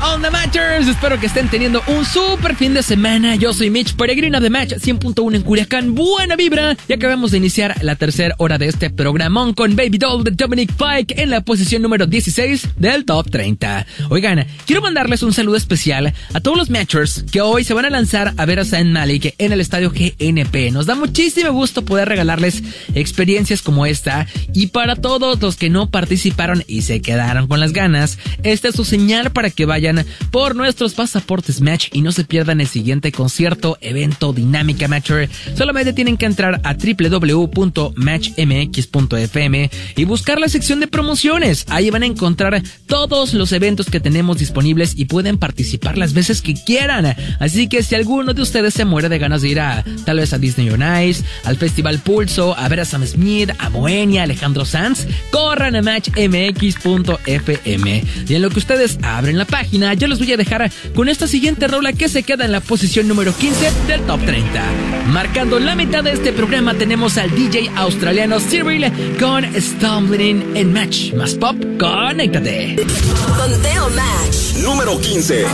on the Matchers. Espero que estén teniendo un súper fin de semana. Yo soy Mitch Peregrino de Match 100.1 en Culiacán. Buena vibra. Y acabamos de iniciar la tercera hora de este programón con Baby Doll de Dominic Fike en la posición número 16 del Top 30. Oigan, quiero mandarles un saludo especial a todos los Matchers que hoy se van a lanzar a ver a Zayn Malik en el estadio GNP. Nos da muchísimo gusto poder regalarles experiencias como esta. Y para todos los que no participaron y se quedaron con las ganas, esta es su señal para que vayan por nuestros pasaportes Match y no se pierdan el siguiente concierto, evento, dinámica Matcher. Solamente tienen que entrar a www.matchmx.fm y buscar la sección de promociones. Ahí van a encontrar todos los eventos que tenemos disponibles y pueden participar las veces que quieran. Así que si alguno de ustedes se muere de ganas de ir tal vez a Disney on Ice, al Festival Pulso, a ver a Sam Smith, a Moenia, Alejandro Sanz, corran a matchmx.fm. Y en lo que ustedes abren la página, yo los voy a dejar con esta siguiente rola que se queda en la posición número 15 del Top 30. Marcando la mitad de este programa tenemos al DJ australiano Cyril con Stumbling en Match. Más pop, conéctate. Conteo Match. Número 15.